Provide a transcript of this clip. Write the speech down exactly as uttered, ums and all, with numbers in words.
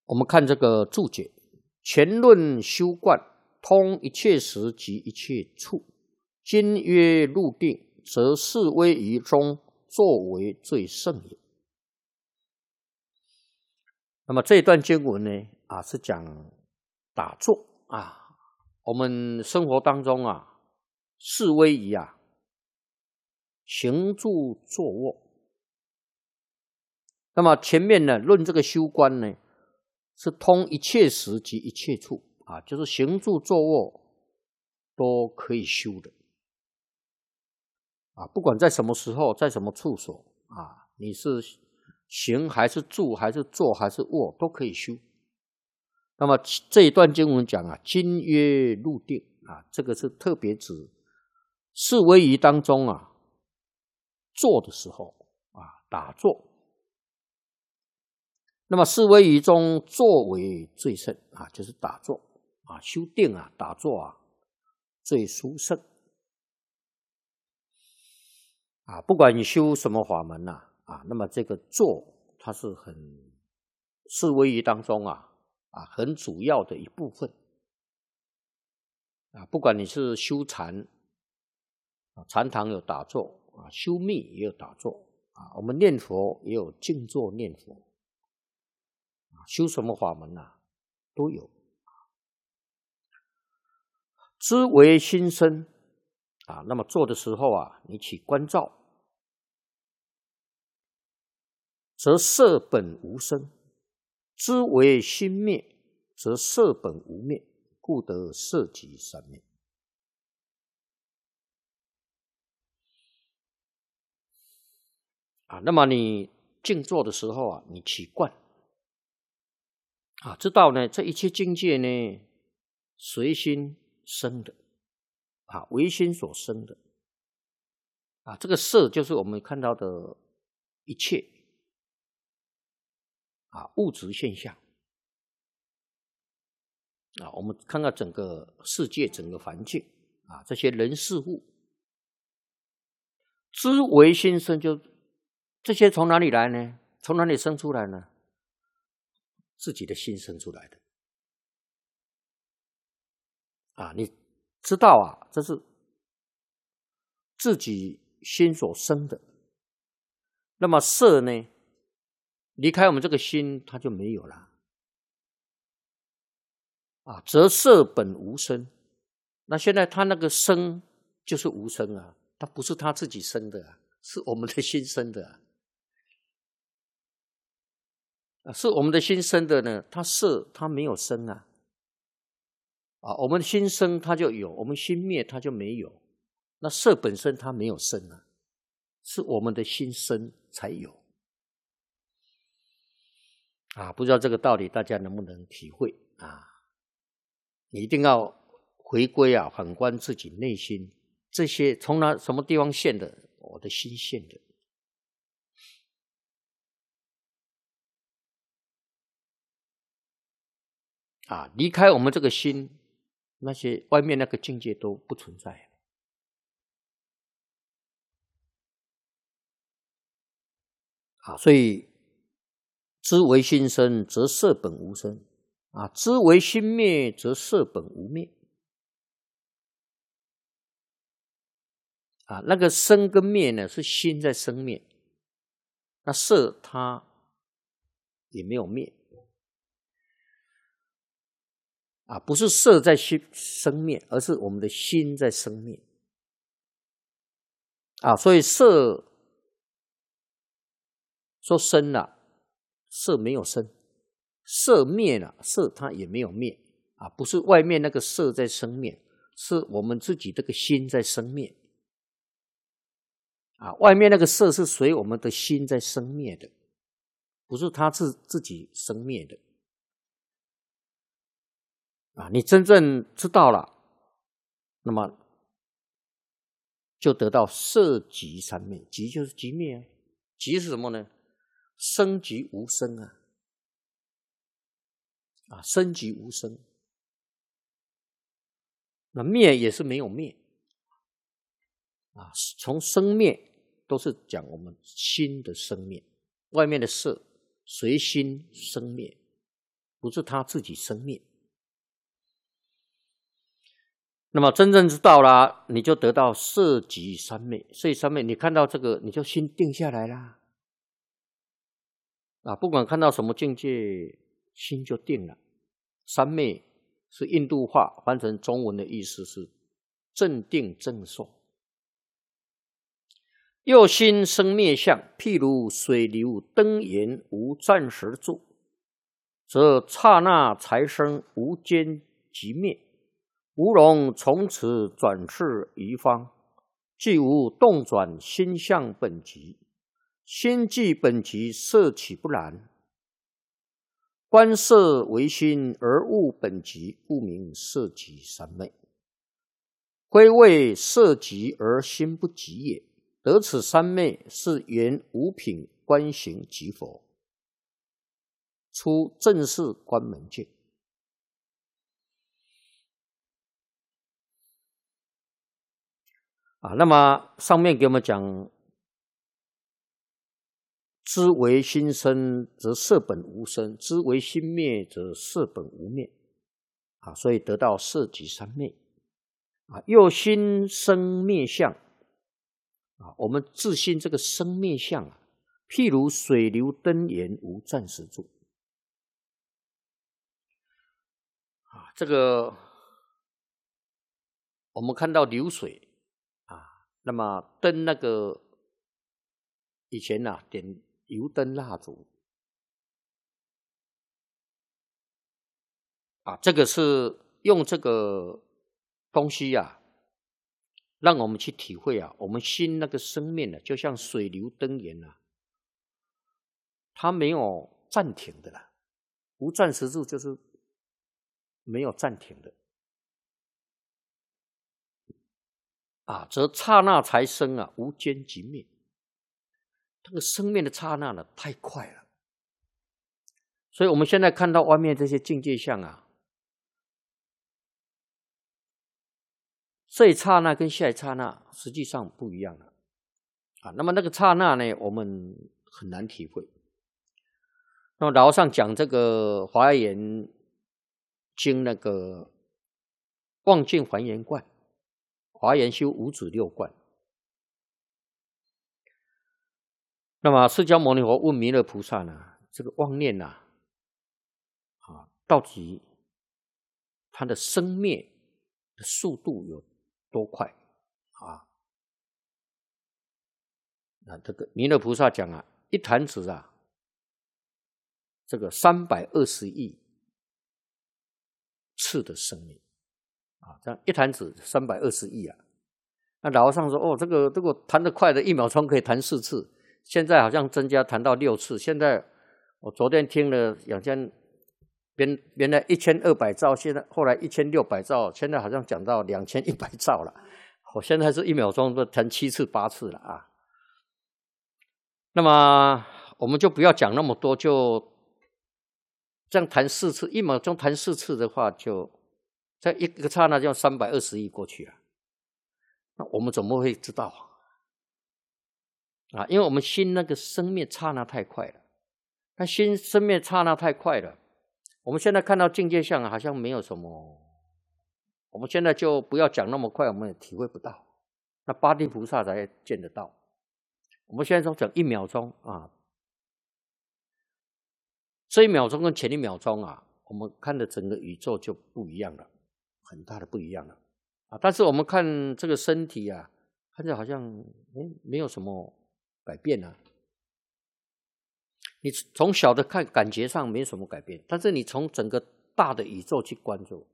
我们看这个注解，前论修观，通一切时及一切处。今曰入定，则是威仪中作为最胜也。那么这一段经文呢，啊，是讲打坐啊。我们生活当中啊，四威仪啊，行住坐卧。那么前面呢，论这个修观呢，是通一切时及一切处啊，就是行住坐卧都可以修的啊，不管在什么时候，在什么处所啊，你是行还是住还是坐还是卧都可以修。那么这一段经文讲啊，今曰入定啊，这个是特别指四威仪当中啊，坐的时候啊，打坐。那么四威仪中坐为最胜啊，就是打坐啊，修定啊，打坐啊，最殊胜啊。不管你修什么法门呐 啊, 啊，那么这个坐它是很四威仪当中啊啊很主要的一部分啊。不管你是修禅啊，禅堂有打坐啊，修密也有打坐啊，我们念佛也有静坐念佛。修什么法门啊，都有。知为心生啊，那么做的时候啊，你起观照，则色本无生；知为心灭，则色本无灭，故得色即三灭。啊，那么你静坐的时候啊，你起观。啊，知道呢，这一切境界呢，随心生的，啊，为心所生的，啊，这个色就是我们看到的一切，啊，物质现象，啊，我们看看整个世界、整个环境，啊，这些人事物，知为心生，就这些从哪里来呢？从哪里生出来呢？自己的心生出来的。啊，你知道啊，这是自己心所生的。那么色呢，离开我们这个心，它就没有了。啊，则色本无生。那现在他那个生就是无生啊，它不是他自己生的啊，是我们的心生的啊。啊，是我们的心生的呢，它色它没有生啊。啊，我们心生它就有，我们心灭它就没有。那色本身它没有生啊，是我们的心生才有。啊，不知道这个道理大家能不能体会啊？你一定要回归啊，反观自己内心，这些从哪什么地方现的？我的心现的。啊，离开我们这个心，那些外面那个境界都不存在。啊，所以知为心生，则色本无生；啊，知为心灭，则色本无灭。啊，那个生跟灭呢，是心在生灭，那色它也没有灭。啊，不是色在心生灭，而是我们的心在生灭。啊，所以色说生了，色没有生；色灭了，色它也没有灭。啊，不是外面那个色在生灭，是我们自己这个心在生灭。啊，外面那个色是随我们的心在生灭的，不是它自自己生灭的。啊，你真正知道了，那么就得到色即三灭。即就是即灭啊，即是什么呢？生即无生啊，啊，生即无生，那灭也是没有灭啊。从生灭都是讲我们心的生灭，外面的色随心生灭不是他自己生灭。那么真正知道啦，你就得到色即三昧。所以三昧，你看到这个，你就心定下来啦。啊，不管看到什么境界，心就定了。三昧是印度话，翻成中文的意思是正定正受。又心生灭相，譬如水流灯炎，无暂时住，则刹那才生，无间即灭。无容从此转世一方，既无动转心相本极。心即本极，色岂不然？观色为心，而悟本极，故名色即三昧。归谓色极而心不极也。得此三昧，是原五品观行即佛，出正式观门境。啊，那么上面给我们讲，知为心生，则色本无生；知为心灭，则色本无灭。啊，所以得到色即三昧。啊，又心生灭相。啊，我们自心这个生灭相啊，譬如水流灯炎，无暂时住。啊，这个我们看到流水。那么灯那个以前啊点油灯蜡烛啊，这个是用这个东西啊，让我们去体会啊，我们心那个生命啊，就像水流灯炎啊，它没有暂停的啦，无暂时住就是没有暂停的。啊，则刹那才生啊，无间即灭。这个生命的刹那呢，太快了。所以我们现在看到外面这些境界相啊，这一刹那跟下一刹那实际上不一样了。啊，那么那个刹那呢，我们很难体会。那么老和尚讲这个《华严经》那个望境还原观。华严修五指六观。那么释迦牟尼佛问弥勒菩萨呢，这个妄念啊，啊，到底它的生灭的速度有多快啊？那这个弥勒菩萨讲啊，一弹指啊，这个三百二十亿次的生命。啊，这样一弹指三百二十亿啊！那老和尚说：“哦，这个这个弹得快的，一秒钟可以弹四次，现在好像增加弹到六次。现在我昨天听了两千，原原来一千二百兆，现在后来一千六百兆，现在好像讲到两千一百兆了。我现在是一秒钟都弹七次八次了啊！那么我们就不要讲那么多，就这样弹四次，一秒钟弹四次的话就。”在一个刹那就三百二十亿过去了，那我们怎么会知道啊？因为我们心那个生灭刹那太快了，那心生灭刹那太快了，我们现在看到境界相好像没有什么，我们现在就不要讲那么快，我们也体会不到，那八地菩萨才见得到。我们现在说讲一秒钟啊，这一秒钟跟前一秒钟啊，我们看的整个宇宙就不一样了。很大的不一样了啊！但是我们看这个身体啊，看着好像诶没有什么改变啊。你从小的看感觉上没什么改变，但是你从整个大的宇宙去关注，